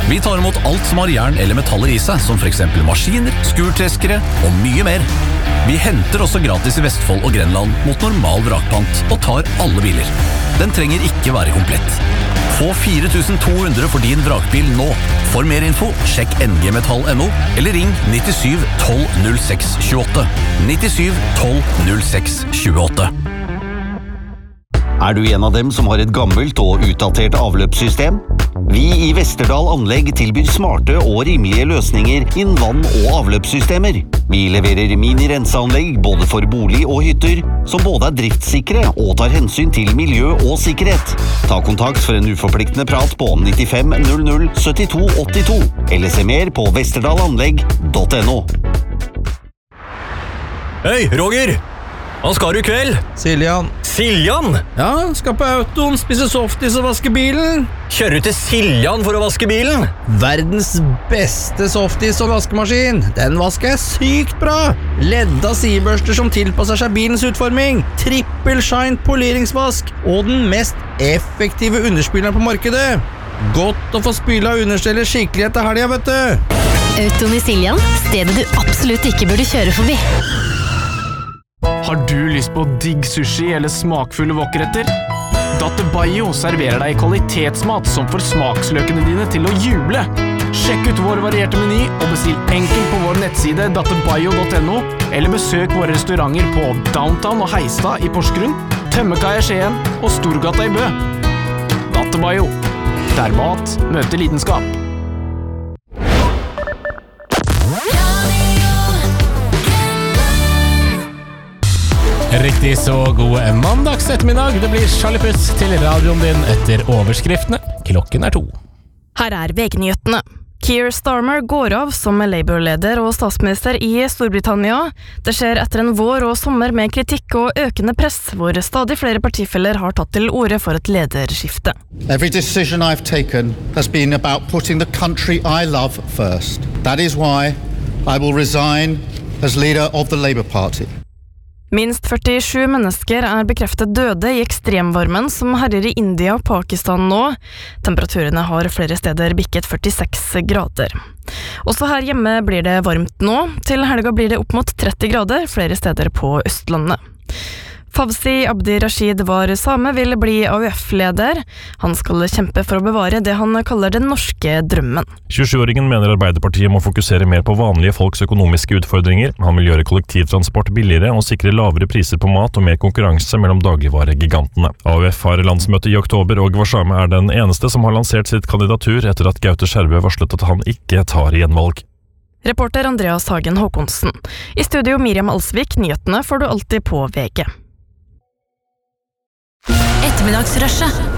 Vi tar imot alt som har jern eller metaller i seg, som for eksempel maskiner, skurtreskere og mye mer. Vi henter også gratis i Vestfold og Grenland mot normal vrakpant og tar alle biler. Den trenger ikke være komplett. Få 4200 for din vrakbil nå. For mer info, sjekk ngmetall.no eller ring 97 12 06 28. 97 12 06 28. Du en av dem som har et gammelt og utdatert avløpssystem? Vi i Vesterdal Anlegg tilbyr smarte og rimelige løsninger innen vann- og avløpssystemer. Vi leverer mini-renseanlegg både for bolig og hytter, som både driftssikre og tar hensyn til miljø og sikkerhet. Ta kontakt for en uforpliktende prat på 95 00 72 82, eller se mer på westerdalanlegg.no. Hei, Roger! Hva skal du i kveld? Siljan. Siljan? Ja, skal på autoen, spise softis og vaske bilen. Kjører du til Siljan for å vaske bilen? Verdens beste softis og vaskemaskin. Den vasker jeg sykt bra. Ledda sidebørster som tilpasser seg bilens utforming. Trippel shine poleringsvask. Og den mest effektive underspyleren på markedet. Godt å få spyla understeller skikkelig etter helga, vet du. Autoen i Siljan, stedet du absolutt ikke burde kjøre forbi. Har du lyst på digg sushi eller smakfulle wokretter? Dattebayo serverer deg kvalitetsmat som får smaksløkene dine til å juble. Sjekk ut vår varierte meny og bestill enkelt på vår nettside dattebayo.no eller besøk våre restauranter på Downtown og Heistad i Porsgrunn, Tømmekaia i Skien og Storgata i Bø. Dattebayo, der mat møter lidenskap. Riktig så god mandags ettermiddag. Det blir Charlie Puth til radioen din etter overskriftene. Klokken 2. Her VG-nyhetene. Keir Starmer går av som Labour-leder og statsminister i Storbritannia. Det skjer etter en vår og sommer med kritikk og økende press, hvor stadig flere partifeller har tatt til orde for et lederskifte. Every decision I've taken has been about putting the country I love first. That is why I will resign as leader of the Labour Party. Minst 47 mennesker bekreftet døde i ekstremvarmen som herjer i India og Pakistan nå. Temperaturene har flere steder bikket 46 grader. Også her hjemme blir det varmt nå. Til helga blir det opp mot 30 grader flere steder på Østlandet. Fawzi Abdi Rashid var same, vil bli AUF-leder. Han skal kjempe for å bevare det han kaller den norske drømmen. 27-åringen mener Arbeiderpartiet må fokusere mer på vanlige folks økonomiske utfordringer. Han vil gjøre kollektivtransport billigere og sikre lavere priser på mat og mer konkurranse mellom dagligvaregigantene. AUF har landsmøte i oktober, og Warsame den eneste som har lansert sitt kandidatur etter at Gaute Skjerve varslet at han ikke tar gjenvalg. Reporter Andreas Hagen Håkonsen. I studio Miriam Alsvik, nyhetene får du alltid på VG. Ettermiddagsrushet.